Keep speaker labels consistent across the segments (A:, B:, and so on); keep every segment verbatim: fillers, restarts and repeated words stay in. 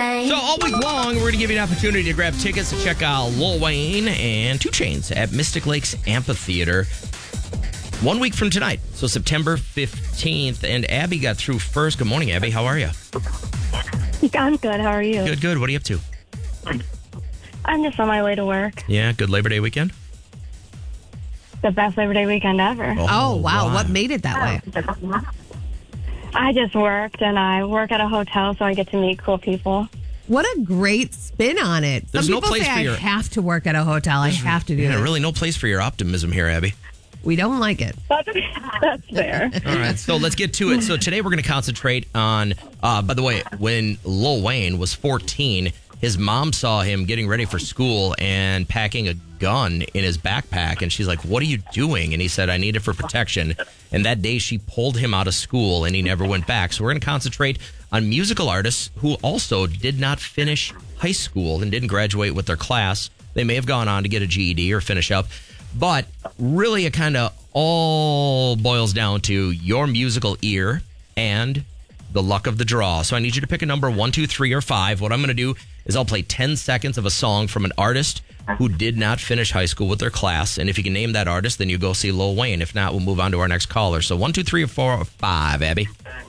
A: same.
B: So all week long, we're going to give you an opportunity to grab tickets to check out Lil Wayne and two Chainz at Mystic Lakes Amphitheater one week from tonight. So September fifteenth. And Abby got through first. Good morning, Abby. How are you?
C: I'm good. How are you?
B: Good, good. What are you up to?
C: I'm just on my way to work.
B: Yeah, good Labor Day weekend?
C: The best Labor Day weekend ever.
D: Oh, wow. What made it that way?
C: I just worked, and I work at a hotel, so I get to meet cool people.
D: What a great spin on it.
B: There's
D: Some
B: no
D: people
B: place
D: say
B: for
D: I
B: your-
D: have to work at a hotel. I have to do
B: Yeah,
D: it.
B: really no place for your optimism here, Abby.
D: We don't like it.
C: That's, that's fair.
B: All right, so let's get to it. So today we're going to concentrate on, uh, by the way, when Lil Wayne was fourteen, his mom saw him getting ready for school and packing a gun in his backpack. And she's like, "What are you doing?" And he said, "I need it for protection." And that day she pulled him out of school and he never went back. So we're going to concentrate on musical artists who also did not finish high school and didn't graduate with their class. They may have gone on to get a G E D or finish up. But really, it kind of all boils down to your musical ear and the luck of the draw. So I need you to pick a number one, two, three, or five. What I'm going to do is I'll play ten seconds of a song from an artist who did not finish high school with their class. And if you can name that artist, then you go see Lil Wayne. If not, we'll move on to our next caller. So one, two, three, or four, or five, Abby?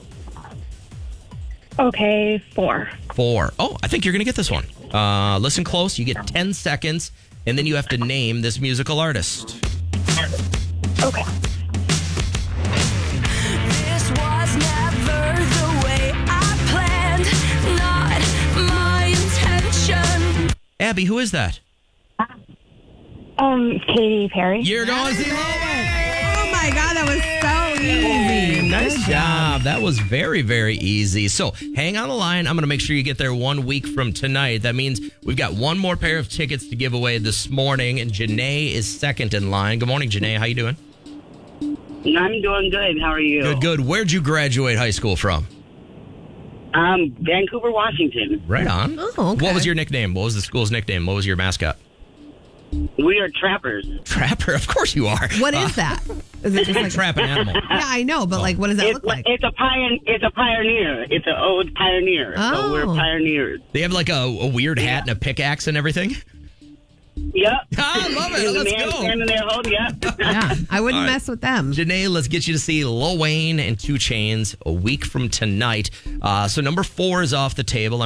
C: Okay, four.
B: Four. Oh, I think you're going to get this one. Uh, listen close. You get ten seconds, and then you have to name this musical artist.
C: Okay.
A: This was never the way I planned, not my intention.
B: Abby, who is that?
C: Um, Katy Perry.
B: You're going to see Lil Wayne.
D: Oh, my God. That was so easy.
B: Nice job. That was very, very easy. So hang on the line. I'm going to make sure you get there one week from tonight. That means we've got one more pair of tickets to give away this morning, and Janae is second in line. Good morning, Janae. How you doing?
E: I'm doing good. How are you?
B: Good, good. Where'd you graduate high school from?
E: Um, Vancouver, Washington.
B: Right on.
D: Oh, okay.
B: What was your nickname? What was the school's nickname? What was your mascot?
E: We are trappers.
B: Trapper. Of course you are.
D: What
B: Uh,
D: is that? Is it just like
B: Trap an animal.
D: Yeah, I know, but like, what does that
E: It's
D: look like?
E: it's a pioneer. It's a pioneer. It's an old pioneer. So we're
D: Oh.
E: pioneers.
B: They have like a, a weird hat and a pickaxe and everything.
E: Yep.
B: I love it.
E: There's a
B: Let's
E: man
B: go.
E: standing there holding. Yep.
D: Yeah, I wouldn't
B: All right.
D: mess with them.
B: Janae, let's get you to see Lil Wayne and two Chainz a week from tonight. Uh, so number four is off the table.